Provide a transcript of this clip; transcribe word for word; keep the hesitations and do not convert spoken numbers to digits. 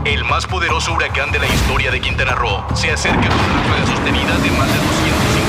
El más poderoso huracán de la historia de Quintana Roo se acerca con ráfagas sostenidas de más de doscientos cincuenta